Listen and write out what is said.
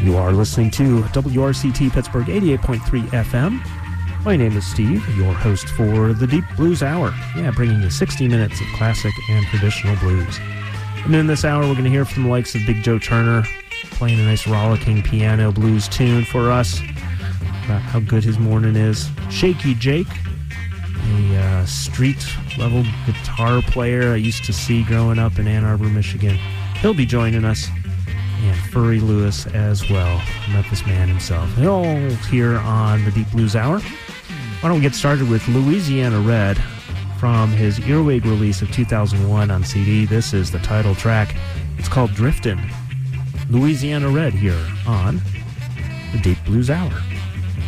You are listening to WRCT Pittsburgh 88.3 FM. My name is Steve, your host for the Deep Blues Hour. Yeah, bringing you 60 minutes of classic and traditional blues. And in this hour, we're going to hear from the likes of Big Joe Turner, playing a nice rollicking piano blues tune for us about how good his morning is. Shaky Jake, a street-level guitar player I used to see growing up in Ann Arbor, Michigan. He'll be joining us. And Furry Lewis as well, Memphis Man himself. All here on the Deep Blues Hour. Why don't we get started with Louisiana Red from his Earwig release of 2001 on CD. This is the title track. It's called Driftin'. Louisiana Red here on the Deep Blues Hour.